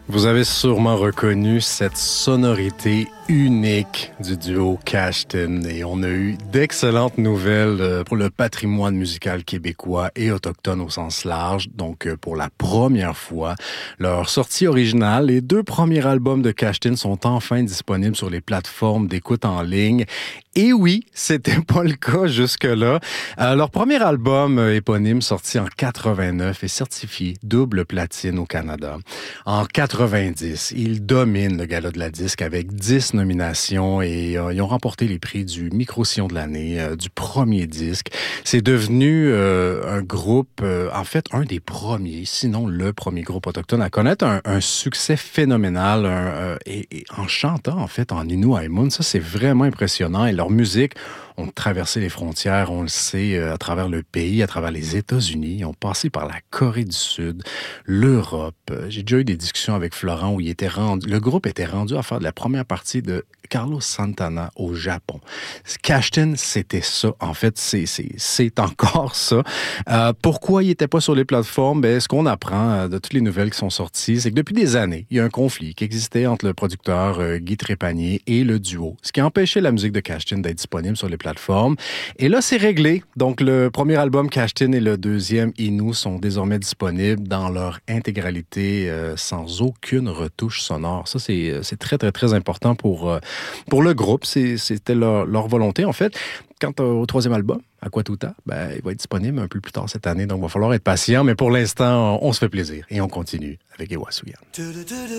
Vous avez sûrement reconnu cette sonorité unique du duo Cashtin et on a eu d'excellentes nouvelles pour le patrimoine musical québécois et autochtone au sens large. Donc, pour la première fois, leur sortie originale, les 2 premiers albums de Cashtin sont enfin disponibles sur les plateformes d'écoute en ligne. Et oui, c'était pas le cas jusque-là. Leur premier album éponyme, sorti en 89, est certifié double platine au Canada. En 90, ils dominent le gala de la disque avec 10 nominations et ils ont remporté les prix du Micro-Sillon de l'année, du premier disque. C'est devenu un groupe, en fait, un des premiers, sinon le premier groupe autochtone à connaître un succès phénoménal et en chantant, en fait, en Innu Aimun. Ça, c'est vraiment impressionnant. Et leur musique ont traversé les frontières, on le sait, à travers le pays, à travers les États-Unis. Ils ont passé par la Corée du Sud, l'Europe. J'ai déjà eu des discussions avec Florent où le groupe était rendu à faire de la première partie de Carlos Santana au Japon. Cashtin, c'était ça. En fait, c'est encore ça. Pourquoi il n'était pas sur les plateformes? Ce qu'on apprend de toutes les nouvelles qui sont sorties, c'est que depuis des années, il y a un conflit qui existait entre le producteur Guy Trépanier et le duo, ce qui a empêché la musique de Cashtin d'être disponible sur les plateformes. Et là, c'est réglé. Donc, le premier album Cashtin et le deuxième Innu sont désormais disponibles dans leur intégralité sans aucune retouche sonore. Ça, c'est très, très, très important pour le groupe. C'était leur volonté, en fait. Quant au troisième album, Aquatuta, il va être disponible un peu plus tard cette année, donc il va falloir être patient. Mais pour l'instant, on se fait plaisir et on continue avec Ewasuyan.